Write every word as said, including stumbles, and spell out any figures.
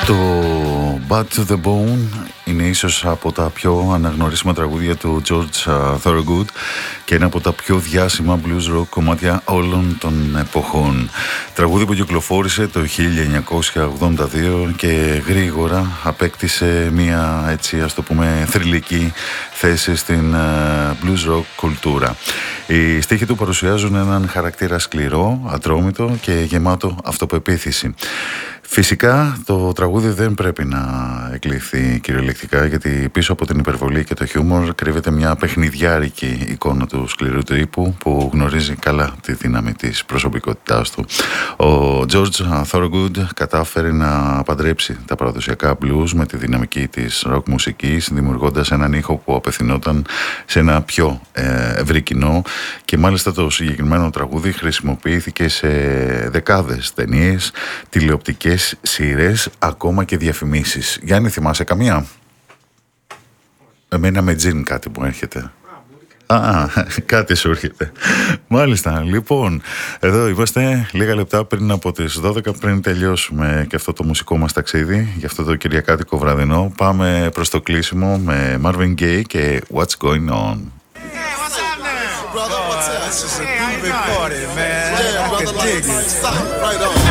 Το Bad to the Bone είναι ίσως από τα πιο αναγνωρίσιμα τραγούδια του George Thorogood και είναι από τα πιο διάσημα blues rock κομμάτια όλων των εποχών. Τραγούδι που κυκλοφόρησε το χίλια εννιακόσια ογδόντα δύο και γρήγορα απέκτησε μια, έτσι ας το πούμε, θρυλική θέση στην blues rock κουλτούρα. Οι στίχοι του παρουσιάζουν έναν χαρακτήρα σκληρό, ατρόμητο και γεμάτο αυτοπεποίθηση. Φυσικά το τραγούδι δεν πρέπει να εκλειφθεί κυριολεκτικά, γιατί πίσω από την υπερβολή και το χιούμορ κρύβεται μια παιχνιδιάρικη εικόνα του σκληρού τύπου που γνωρίζει καλά τη δύναμη της προσωπικότητάς του. Ο George Thorogood κατάφερε να παντρέψει τα παραδοσιακά blues με τη δυναμική της rock μουσικής, δημιουργώντας έναν ήχο που απευθυνόταν σε ένα πιο ευρύ κοινό, και μάλιστα το συγκεκριμένο τραγούδι χρησιμοποιήθηκε σε δεκάδες ταινίες, τηλεοπτικές σειρές, ακόμα και διαφημίσεις. Γιάννη, θυμάσαι καμία? Εμένα με τζιν κάτι μου έρχεται. Α, κάτι σου έρχεται. Μάλιστα, λοιπόν, εδώ είμαστε λίγα λεπτά πριν από τις δώδεκα, πριν τελειώσουμε και αυτό το μουσικό μας ταξίδι για αυτό το κυριακάτικο βραδινό. Πάμε προς το κλείσιμο με Marvin Gaye και What's Going On. Brother, what's up? This is a groovy party, man. Yeah, brother, like, stop right on.